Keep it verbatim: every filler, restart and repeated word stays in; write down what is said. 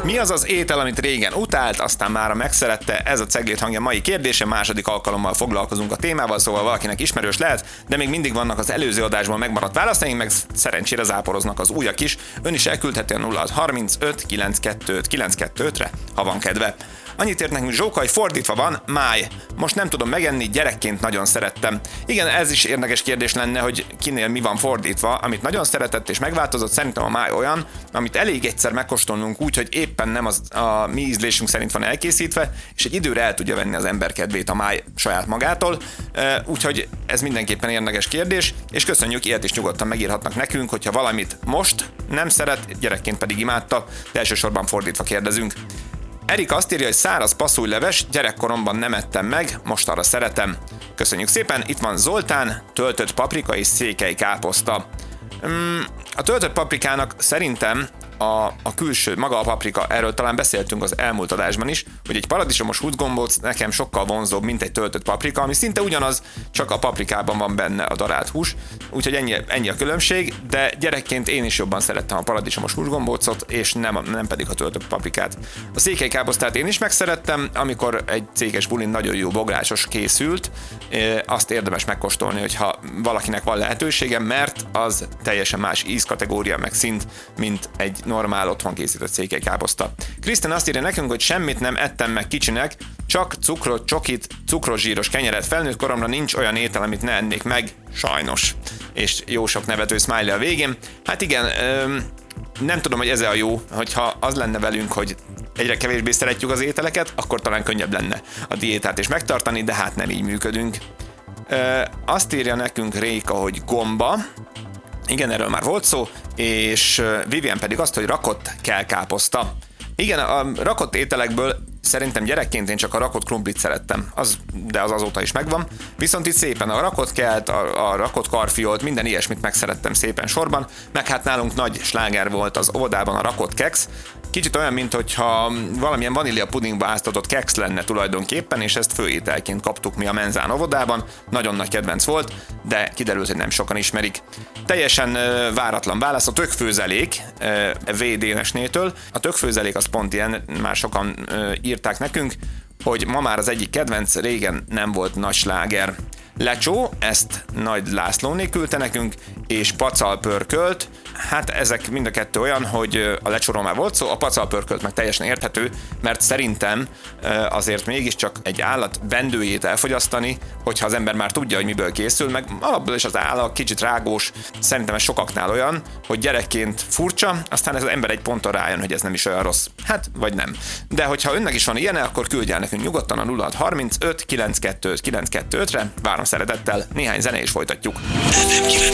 Mi az az étel, amit régen utált, aztán mára megszerette? Ez a Ceglét hangja mai kérdése, második alkalommal foglalkozunk a témával, szóval valakinek ismerős lehet, de még mindig vannak az előző adásban megmaradt válaszaink, meg szerencsére záporoznak az újak is. Ön is elküldheti a nulla hat harmincöt kilencszázkettőt kilencszázkettőtre, ha van kedve. Annyit ért nekünk Zsóka, hogy fordítva van, máj. Most nem tudom megenni, gyerekként nagyon szerettem. Igen, ez is érdekes kérdés lenne, hogy kinél mi van fordítva. Amit nagyon szeretett és megváltozott, szerintem a máj olyan, amit elég egyszer megkóstolnunk úgy, hogy éppen nem az, a mi ízlésünk szerint van elkészítve, és egy időre el tudja venni az ember kedvét a máj saját magától. Úgyhogy ez mindenképpen érdekes kérdés, és köszönjük, ilyet is nyugodtan megírhatnak nekünk, hogyha valamit most nem szeret, gyerekként pedig imádta, de elsősorban fordítva kérdezünk. Erika azt írja, hogy száraz passzújleves, gyerekkoromban nem ettem meg, most arra szeretem. Köszönjük szépen, itt van Zoltán, töltött paprika és székely káposzta. Hmm, a töltött paprikának szerintem a, a külső, maga a paprika, erről talán beszéltünk az elmúlt adásban is, hogy egy paradicsomos húsgombóc nekem sokkal vonzóbb, mint egy töltött paprika, ami szinte ugyanaz, csak a paprikában van benne a darált hús, úgyhogy ennyi, ennyi a különbség, de gyerekként én is jobban szerettem a paradicsomos húsgombócot, és nem, nem pedig a töltött paprikát. A székely káposztát én is megszerettem, amikor egy céges bulin nagyon jó bográsos készült, azt érdemes megkóstolni, hogyha valakinek van lehetősége, mert az teljesen más ízkategória meg szint, mint egy normál otthon készített székely káposzta. Krisztán azt írja nekünk, hogy semmit nem ettem meg kicsinek, csak cukrot, csokit, cukros-zsíros kenyeret. Felnőtt koromra nincs olyan étel, amit ne ennék meg, sajnos. És jó sok nevető smiley a végén. Hát igen, öm, nem tudom, hogy ez a jó, hogyha az lenne velünk, hogy egyre kevésbé szeretjük az ételeket, akkor talán könnyebb lenne a diétát is megtartani, de hát nem így működünk. Ö, azt írja nekünk Réka, hogy gomba. Igen, erről már volt szó, és Vivian pedig azt, hogy rakott kelkáposzta. Igen, a rakott ételekből szerintem gyerekként én csak a rakott krumplit szerettem, az, de az azóta is megvan. Viszont itt szépen a rakott kelt, a, a rakott karfiolt, minden ilyesmit megszerettem szépen sorban, meg hát nálunk nagy sláger volt az óvodában a rakott keksz. Kicsit olyan, mintha valamilyen vanília pudingba áztatott keksz lenne tulajdonképpen, és ezt főételként kaptuk mi a menzán óvodában. Nagyon nagy kedvenc volt, de kiderült, hogy nem sokan ismerik. Teljesen uh, váratlan válasz, a tökfőzelék uh, vé. Dénesnétől. A tökfőzelék az pont ilyen, már sokan uh, írták nekünk, hogy ma már az egyik kedvenc, régen nem volt nagy sláger. Lecsó, ezt Nagy Lászlóné küldte nekünk, és pacalpörkölt, hát ezek mind a kettő olyan, hogy a lecsóról már volt szó, a pacalpörkölt meg teljesen érthető, mert szerintem azért mégiscsak egy állat bendőjét elfogyasztani, hogyha az ember már tudja, hogy miből készül, meg alapból is az állat kicsit rágós, szerintem ez sokaknál olyan, hogy gyerekként furcsa, aztán ez az ember egy ponton rájön, hogy ez nem is olyan rossz. Hát, vagy nem. De hogyha önnek is van ilyen, akkor küldj el nekünk nyugodtan a nulla hat harmincöt kilencszázkettőt kilencszázkettőtre, várom szeretettel, néhány zene és folytatjuk.